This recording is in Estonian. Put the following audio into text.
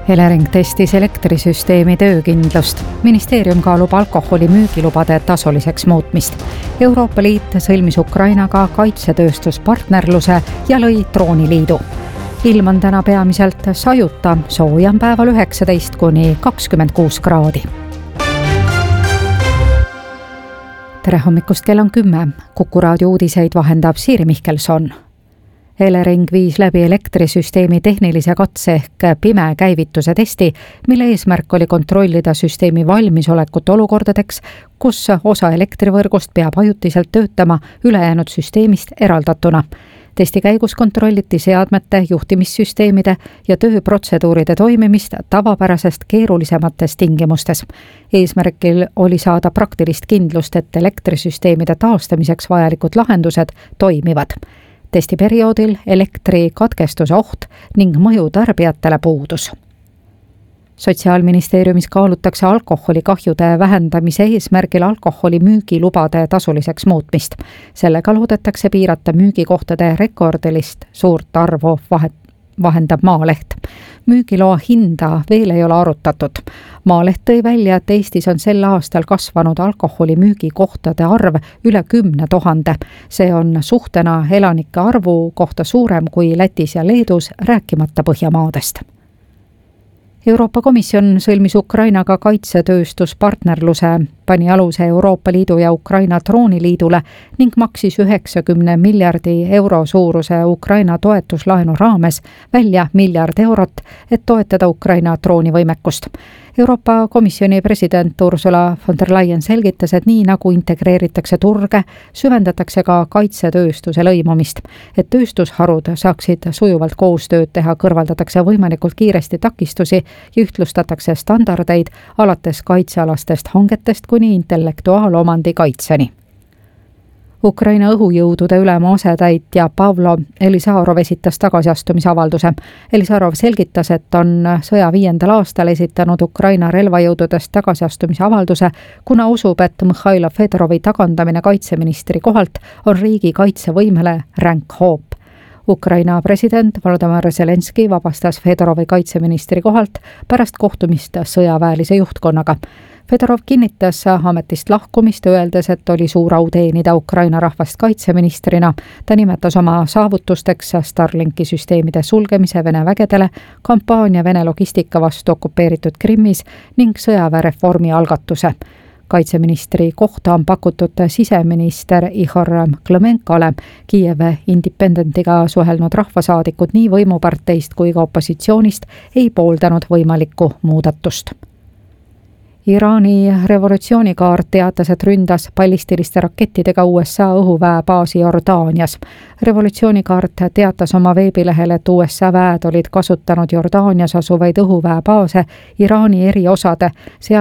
Elering testis elektrisüsteemi töökindlust. Ministeerium kaalub alkoholi müügilubade tasuliseks muutmist. Euroopa Liit sõlmis Ukrainaga kaitsetööstuspartnerluse ja lõi drooniliidu. Ilm on täna peamiselt sajuta, sooja on päeval 19–26 kraadi. Tere hommikust, kell on 10. Kuku raadio uudiseid vahendab Siiri Mihkelson. Elering viis läbi elektrisüsteemi tehnilise katse ehk pime käivituse testi, mille eesmärk oli kontrollida süsteemi valmisolekut olukordadeks, kus osa elektrivõrgust peab ajutiselt töötama ülejäänud süsteemist eraldatuna. Testi käigus kontrolliti seadmete, juhtimissüsteemide ja tööprotseduuride toimimist tavapärasest keerulisemates tingimustes. Eesmärgil oli saada praktilist kindlust, et elektrisüsteemide taastamiseks vajalikud lahendused toimivad. Testiperioodil elektrikatkestuse oht ning mõju tarbijatele puudus. Sotsiaalministeeriumis kaalutakse alkoholikahjude vähendamise eesmärgil alkoholi müügilubade tasuliseks muutmist. Sellega loodetakse piirata müügikohtade rekordilist suurt arvu, vahendab Maaleht. Müügiloa hinda veel ei ole arutatud. Maaleht tõi välja, et Eestis on sel aastal kasvanud alkoholi müügikohtade arv üle 10 000. See on suhtena elanike arvu kohta suurem kui Lätis ja Leedus, rääkimata Põhjamaadest. Euroopa Komisjon sõlmis Ukrainaga kaitsetööstuspartnerluse, pani aluse Euroopa Liidu ja Ukraina drooniliidule ning maksis 90 miljardi euro suuruse Ukraina toetuslaenu raames välja 1 miljard eurot, et toetada Ukraina droonivõimekust. Euroopa Komisjoni president Ursula von der Leyen selgitas, et nii nagu integreeritakse turge, süvendatakse ka kaitsetööstuse lõimumist. Et tööstusharud saaksid sujuvalt koostööd teha, kõrvaldatakse võimalikult kiiresti takistusi ja ühtlustatakse standardeid alates kaitsealastest hangetest kuni intellektuaalomandi kaitseni. Ukraina õhujõudude ülema asetäitja Pavlo Elisarov esitas tagasiastumisavalduse. Elisarov selgitas, et on sõja 5. aastal esitanud Ukraina relvajõududest tagasiastumisavalduse, kuna usub, et Mihhailo Fedorovi tagandamine kaitseministri kohalt on riigi kaitsevõimele ränk hoop. Ukraina president Volodymyr Zelenski vabastas Fedorovi kaitseministri kohalt pärast kohtumist sõjaväelise juhtkonnaga. Fedorov kinnitas ametist lahkumist, öeldes, et oli suur au teenida Ukraina rahvast kaitseministrina. Ta nimetas oma saavutusteks Starlinki süsteemide sulgemise Vene vägedele, kampaania Vene logistika vastu okupeeritud Krimmis ning sõjaväereformi algatuse. Kaitseministri kohta on pakutud siseminister Ihor Klemenkole. Kiiev Independentiga suhelnud rahvasaadikud nii võimuparteist kui ka opositsioonist ei pooldanud võimalikku muudatust. Iraani revolutsioonikaart teatas, et ründas ballistiliste rakettidega USA õhuväe baasi Jordaanias. Revolutsioonikaart teatas oma veebilehel, et USA väed olid kasutanud Jordaanias asuvaid õhuväe baase Iraani eriosade,